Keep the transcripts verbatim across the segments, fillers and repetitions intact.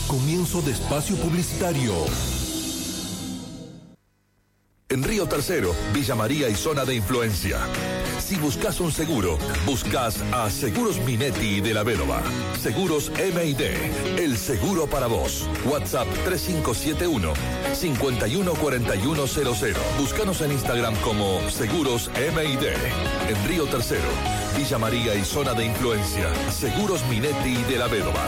Comienzo de espacio publicitario. En Río Tercero, Villa María y zona de influencia. Si buscas un seguro, buscas a Seguros Minetti de la Bédova. Seguros M I D, el seguro para vos. WhatsApp tres cinco siete uno, cinco uno cuatro uno cero cero. Búscanos en Instagram como Seguros M I D. En Río Tercero, Villa María y zona de influencia. Seguros Minetti de la Bédova.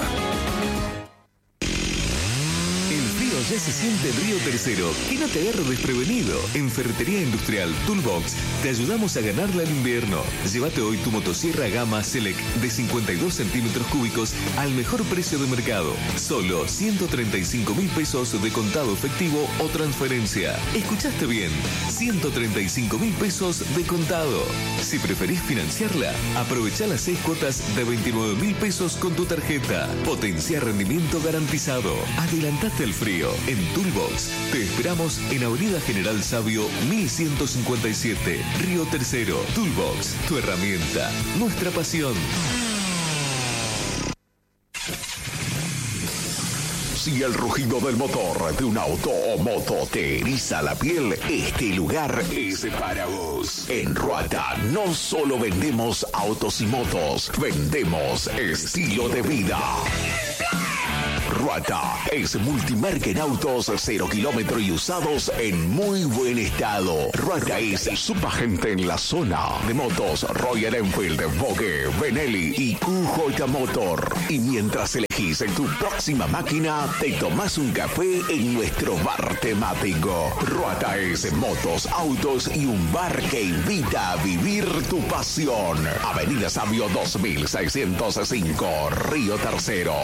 Ya se siente en Río Tercero, que no te agarre desprevenido. En Ferretería Industrial Toolbox te ayudamos a ganarla al invierno. Llévate hoy tu motosierra Gama Select de cincuenta y dos centímetros cúbicos al mejor precio de mercado. Solo ciento treinta y cinco mil pesos de contado efectivo o transferencia. ¿Escuchaste bien? ciento treinta y cinco mil pesos de contado. Si preferís financiarla, aprovecha las seis cuotas de veintinueve mil pesos con tu tarjeta. Potencia rendimiento garantizado. Adelantate el frío. En Toolbox te esperamos en Avenida General Sabio mil ciento cincuenta y siete, Río Tercero. Toolbox, tu herramienta, nuestra pasión. Si el rugido del motor de un auto o moto te eriza la piel, este lugar es para vos. En Ruata no solo vendemos autos y motos, vendemos estilo de vida. Ruata es multimarca en autos, cero kilómetro y usados en muy buen estado. Ruata es subagente en la zona de motos Royal Enfield, Vogue, Benelli y Q J Motor. Y mientras elegís en tu próxima máquina, te tomás un café en nuestro bar temático. Ruata es motos, autos y un bar que invita a vivir tu pasión. Avenida Sabio dos mil seiscientos cinco, Río Tercero.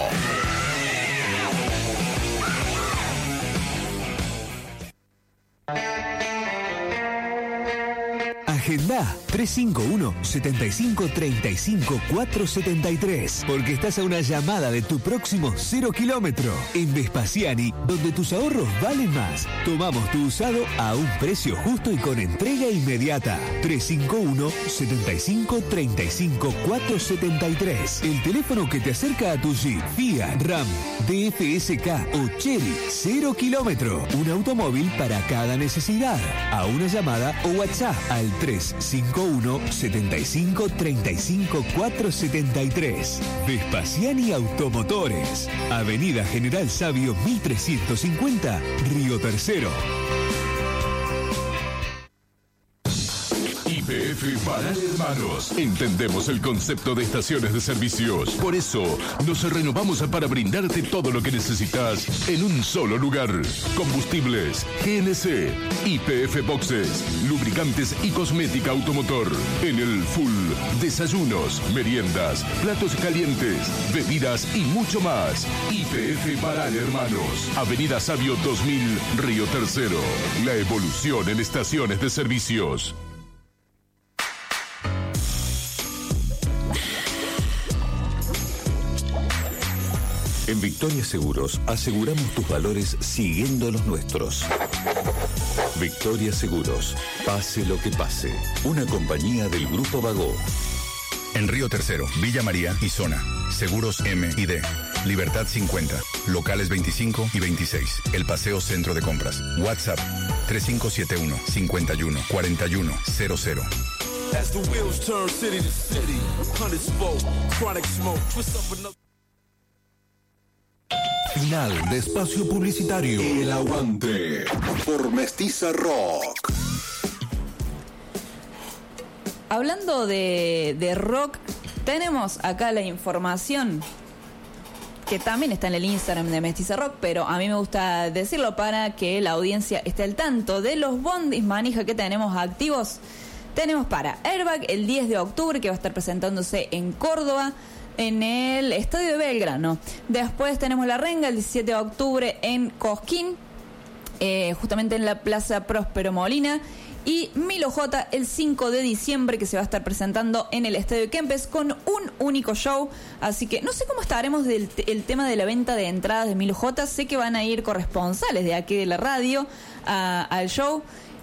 Agenda tres cinco uno, siete cinco tres cinco, cuatro siete tres, porque estás a una llamada de tu próximo cero kilómetro. En Vespasiani, donde tus ahorros valen más. Tomamos tu usado a un precio justo y con entrega inmediata. tres cinco uno, siete cinco tres cinco, cuatro siete tres. El teléfono que te acerca a tu Jeep, Fiat, Ram, D F S K o Chery. Cero kilómetro. Un automóvil para cada necesidad. A una llamada o WhatsApp al tres cinco uno, siete cinco tres cinco, cuatro siete tres. Vespasiani Automotores. Avenida General Sabio mil trescientos cincuenta, Río Tercero. Y P F Banal Hermanos. Entendemos el concepto de estaciones de servicios. Por eso, nos renovamos para brindarte todo lo que necesitas en un solo lugar. Combustibles, G N C, Y P F Boxes, lubricantes y cosmética automotor. En el full, desayunos, meriendas, platos calientes, bebidas y mucho más. Y P F Banal Hermanos. Avenida Sabio dos mil, Río Tercero. La evolución en estaciones de servicios. En Victoria Seguros aseguramos tus valores siguiendo los nuestros. Victoria Seguros, pase lo que pase. Una compañía del Grupo Vago. En Río Tercero, Villa María y zona. Seguros M I D. Libertad cincuenta. Locales veinticinco y veintiséis. El Paseo Centro de Compras. WhatsApp tres cinco siete uno, cinco uno cuatro uno cero cero. As the wheels turn city to city, hundred spoke, chronic smoke, twist up another. Final de espacio publicitario. El aguante por Mestiza Rock. Hablando de, de rock, tenemos acá la información que también está en el Instagram de Mestiza Rock, pero a mí me gusta decirlo para que la audiencia esté al tanto de los bondis manija que tenemos activos. Tenemos para Airbag el diez de octubre, que va a estar presentándose en Córdoba, en el Estadio de Belgrano. Después tenemos La Renga el diecisiete de octubre en Cosquín, eh, justamente en la Plaza Próspero Molina. Y Milo J el cinco de diciembre, que se va a estar presentando en el Estadio de Kempes con un único show. Así que no sé cómo estaremos del t- el tema de la venta de entradas de Milo J. Sé que van a ir corresponsales de aquí de la radio a, al show.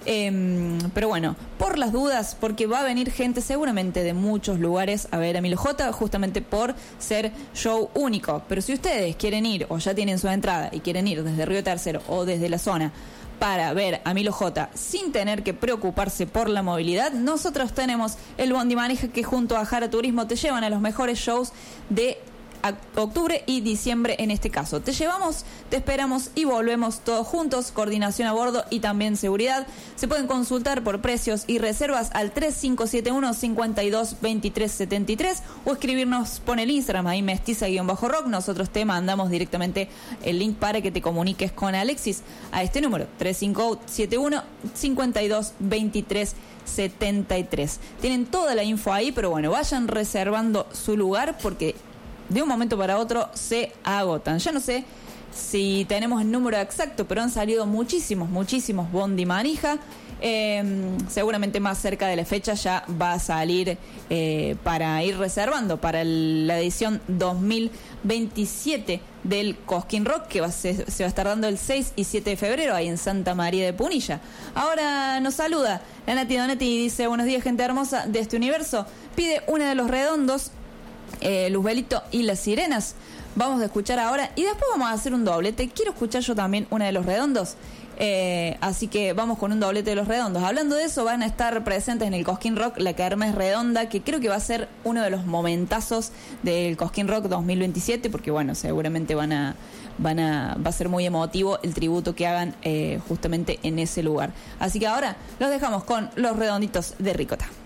Eh, pero bueno, por las dudas, porque va a venir gente seguramente de muchos lugares a ver a Milo J, justamente por ser show único. Pero si ustedes quieren ir o ya tienen su entrada y quieren ir desde Río Tercero o desde la zona para ver a Milo J sin tener que preocuparse por la movilidad, nosotros tenemos el Bondi Manija, que junto a Jara Turismo te llevan a los mejores shows de octubre y diciembre en este caso. Te llevamos, te esperamos y volvemos todos juntos. Coordinación a bordo y también seguridad. Se pueden consultar por precios y reservas al tres cinco siete uno, cinco dos, dos tres siete tres o escribirnos por el Instagram, ahí mestiza-rock. Nosotros te mandamos directamente el link para que te comuniques con Alexis a este número, tres cinco siete uno, cinco dos, dos tres siete tres. Tienen toda la info ahí, pero bueno, vayan reservando su lugar porque de un momento para otro se agotan. Ya no sé si tenemos el número exacto, pero han salido muchísimos, muchísimos Bondi Manija. Eh, seguramente más cerca de la fecha ya va a salir eh, para ir reservando para el, la edición dos mil veintisiete del Cosquín Rock, que va, se, se va a estar dando el seis y siete de febrero ahí en Santa María de Punilla. Ahora nos saluda la Nati Donetti y dice: buenos días, gente hermosa de este universo. Pide una de Los Redondos, Eh, Luzbelito y las Sirenas. Vamos a escuchar ahora y después vamos a hacer un doblete. Quiero escuchar yo también una de Los Redondos, eh, así que vamos con un doblete de Los Redondos. Hablando de eso, van a estar presentes en el Cosquín Rock la Kermés Redonda, que creo que va a ser uno de los momentazos del Cosquín Rock dos mil veintisiete, porque bueno, seguramente van a van a va a ser muy emotivo el tributo que hagan eh, justamente en ese lugar. Así que ahora los dejamos con Los Redonditos de Ricota.